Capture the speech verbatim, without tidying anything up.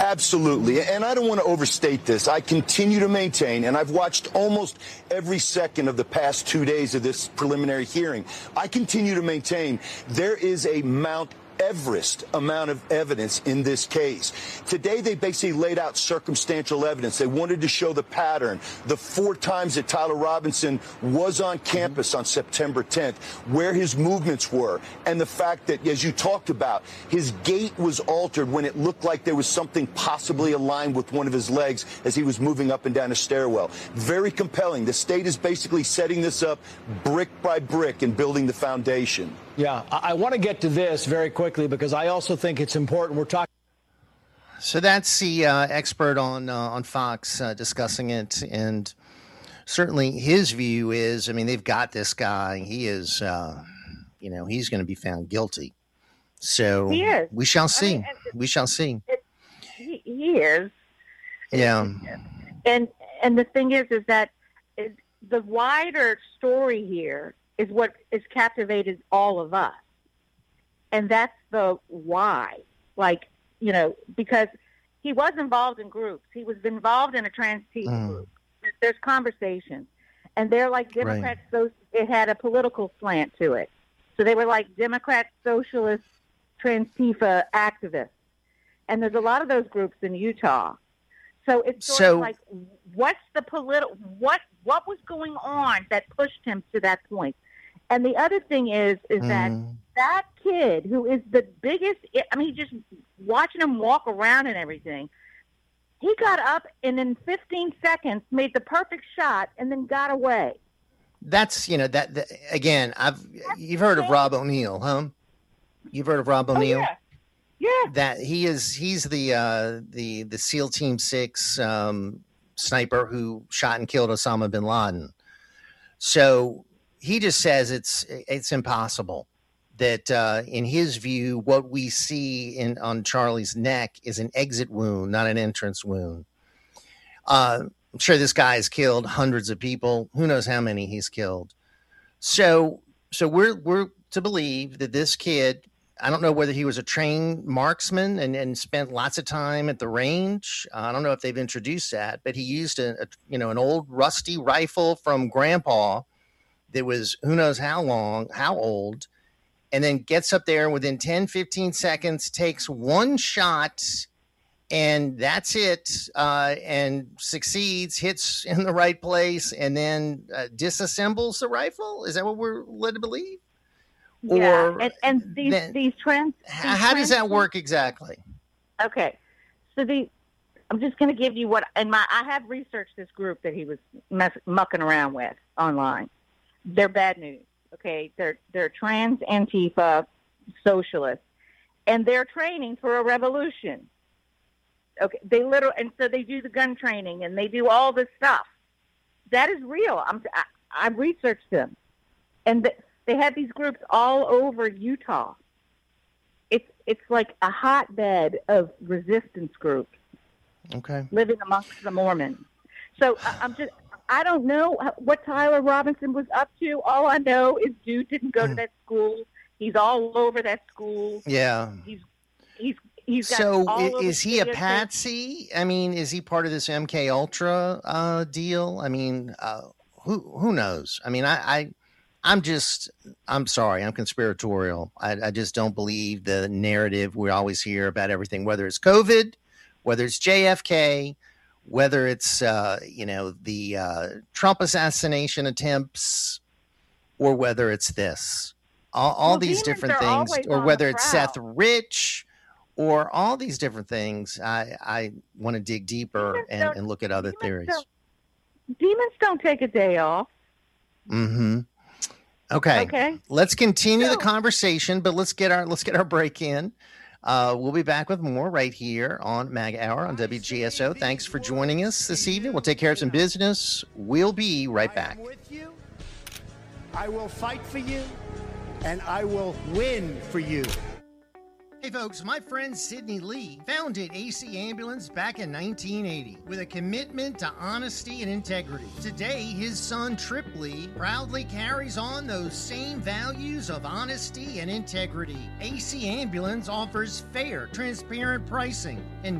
Absolutely. And I don't want to overstate this. I continue to maintain, and I've watched almost every second of the past two days of this preliminary hearing. I continue to maintain there is a Mount Everest amount of evidence in this case. Today, they basically laid out circumstantial evidence. They wanted to show the pattern, the four times that Tyler Robinson was on campus on September tenth, where his movements were, and the fact that, as you talked about, his gait was altered when it looked like there was something possibly aligned with one of his legs as he was moving up and down a stairwell. Very compelling. The state is basically setting this up brick by brick and building the foundation. Yeah, I, I want to get to this very quickly because I also think it's important. We're talking. So that's the uh, expert on uh, on Fox uh, discussing it, and certainly his view is, I mean, they've got this guy. He is, uh, you know, he's going to be found guilty. So he is. We shall see. I mean, we shall see. It, he, he is. Yeah. And and the thing is, is that is the wider story here is what has captivated all of us. And that's the why. Like, you know, because he was involved in groups. He was involved in a trans T Mm. group. There's conversations. And they're like Democrats, Right. so it had a political slant to it. So they were like Democrat, socialist, Transtifa activists. And there's a lot of those groups in Utah. So it's sort So- of like, what's the political, what, what was going on that pushed him to that point? And the other thing is, is that Mm. that kid who is the biggest, I mean, just watching him walk around and everything, he got up and in fifteen seconds made the perfect shot and then got away. That's, you know, that, that again, I've, you've heard of Rob O'Neill, huh? You've heard of Rob O'Neill? Oh, yeah. Yeah. That he is, he's the, uh, the, the SEAL Team Six, um, sniper who shot and killed Osama bin Laden. So he just says it's, it's impossible that, uh, in his view, what we see in, on Charlie's neck is an exit wound, not an entrance wound. Uh, I'm sure this guy has killed hundreds of people. Who knows how many he's killed. So, so we're, we're to believe that this kid, I don't know whether he was a trained marksman and, and spent lots of time at the range. Uh, I don't know if they've introduced that, but he used a, a you know, an old rusty rifle from grandpa that was who knows how long, how old, and then gets up there and within ten, fifteen seconds, takes one shot and that's it, uh, and succeeds, hits in the right place, and then uh, disassembles the rifle? Is that what we're led to believe? Yeah, Or and, and these then- these trends. These How does trans- that work exactly? Okay, so the I'm just going to give you what and my I have researched this group that he was mess, mucking around with online. They're bad news. Okay, they're they're trans Antifa socialists, and they're training for a revolution. Okay, they literally and so they do the gun training and they do all this stuff. That is real. I'm I, I've researched them, and the, they have these groups all over Utah. It's it's like a hotbed of resistance groups Okay. living amongst the Mormons. So I, I'm just I don't know what Tyler Robinson was up to. All I know is dude didn't go to that school. He's all over that school. Yeah. He's he's he's got So all i- over is he a videotapes. patsy? I mean, is he part of this M K Ultra uh, deal? I mean, uh, who who knows? I mean, I, I I'm just I'm sorry, I'm conspiratorial. I, I just don't believe the narrative we always hear about everything, whether it's COVID, whether it's J F K, whether it's uh, you know the uh, Trump assassination attempts, or whether it's this. All, all Well, these demons different are things, always or on whether the it's Seth prowl. Rich, or all these different things. I, I want to dig deeper Demons and, don't- and look at other demons theories. don't- Demons don't take a day off. Mm-hmm. Okay. Okay. Let's continue the So- conversation, but let's get our let's get our break in. Uh, we'll be back with more right here on Mag Hour on W G S O. Thanks for joining us this evening. We'll take care of some business. We'll be right back. I am with you. I will fight for you, and I will win for you. Hey folks, my friend Sidney Lee founded A C Ambulance back in nineteen eighty with a commitment to honesty and integrity. Today, his son Trip Lee proudly carries on those same values of honesty and integrity. A C Ambulance offers fair, transparent pricing and